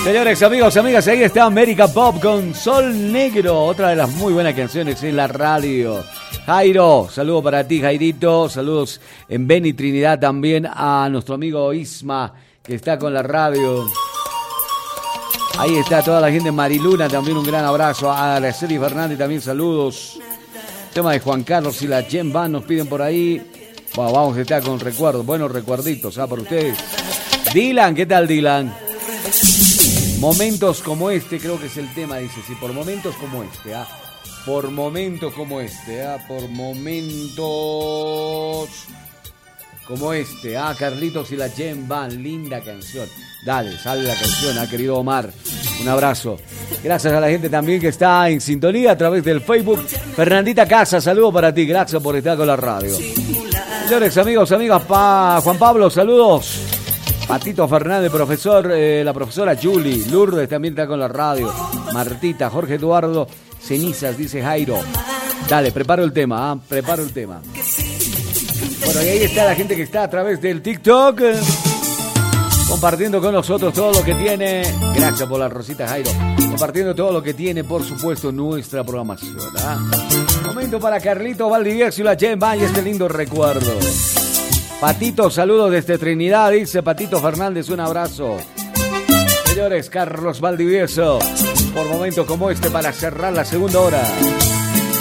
Señores, amigos, amigas, ahí está América Pop con Sol Negro, otra de las muy buenas canciones en la radio. Jairo, saludo para ti, Jairito, saludos en Beni Trinidad también a nuestro amigo Isma, que está con la radio. Ahí está toda la gente, Mariluna, también un gran abrazo, a Araceli Fernández también saludos. Tema de Juan Carlos y la Jen Van nos piden por ahí. Bueno, vamos a estar con recuerdos, buenos recuerditos, por ustedes. Dylan, ¿qué tal, Dylan? Momentos como este, creo que es el tema, dice, sí, por momentos como este, por momentos como este, por momentos como este, Carlitos y la Jen Van, linda canción. Dale, sale la canción, querido Omar, un abrazo. Gracias a la gente también que está en sintonía a través del Facebook. Fernandita Casa, saludo para ti, gracias por estar con la radio. Señores, amigos, amigas, Juan Pablo, saludos. Patito Fernández, profesor, la profesora Julie, Lourdes también está con la radio, Martita, Jorge Eduardo, Cenizas, dice Jairo. Dale, preparo el tema, preparo el tema. Bueno, y ahí está la gente que está a través del TikTok, compartiendo con nosotros todo lo que tiene. Gracias por la rosita, Jairo. Compartiendo todo lo que tiene, por supuesto, nuestra programación. Momento para Carlitos Valdivieso y la Jen Van y este lindo recuerdo. Patito, saludos desde Trinidad, dice Patito Fernández, un abrazo. Señores, Carlos Valdivieso, por momentos como este para cerrar la segunda hora.